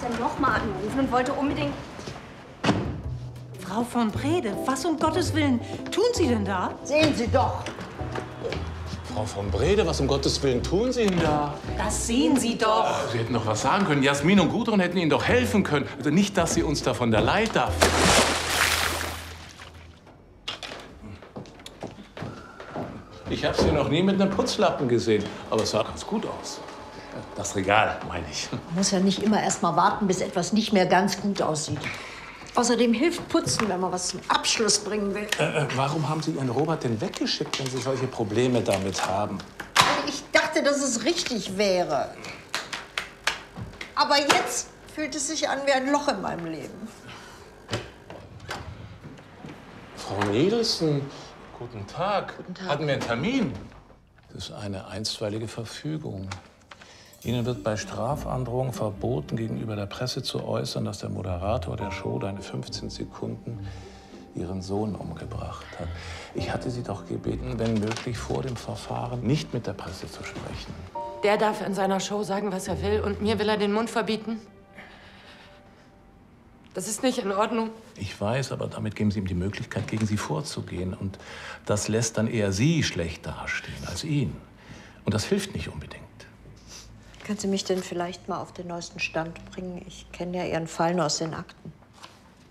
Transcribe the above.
dann doch mal angerufen und wollte unbedingt... Frau von Brede, was um Gottes Willen tun Sie denn da? Sehen Sie doch. Frau von Brede, was um Gottes Willen tun Sie denn da? Das sehen Sie doch. Sie hätten doch was sagen können. Jasmin und Gudrun hätten Ihnen doch helfen können. Also nicht, dass Sie uns da von der Leiter... Ich habe Sie noch nie mit einem Putzlappen gesehen, aber es sah ganz gut aus. Das Regal, meine ich. Man muss ja nicht immer erst mal warten, bis etwas nicht mehr ganz gut aussieht. Außerdem hilft Putzen, wenn man was zum Abschluss bringen will. Warum haben Sie Ihren Robert denn weggeschickt, wenn Sie solche Probleme damit haben? Ich dachte, dass es richtig wäre. Aber jetzt fühlt es sich an wie ein Loch in meinem Leben. Frau Nielsen, guten Tag. Guten Tag. Hatten wir einen Termin? Das ist eine einstweilige Verfügung. Ihnen wird bei Strafandrohung verboten, gegenüber der Presse zu äußern, dass der Moderator der Show deine 15 Sekunden Ihren Sohn umgebracht hat. Ich hatte Sie doch gebeten, wenn möglich vor dem Verfahren nicht mit der Presse zu sprechen. Der darf in seiner Show sagen, was er will, und mir will er den Mund verbieten? Das ist nicht in Ordnung. Ich weiß, aber damit geben Sie ihm die Möglichkeit, gegen Sie vorzugehen. Und das lässt dann eher Sie schlecht dastehen als ihn. Und das hilft nicht unbedingt. Können Sie mich denn vielleicht mal auf den neuesten Stand bringen? Ich kenne ja Ihren Fall nur aus den Akten.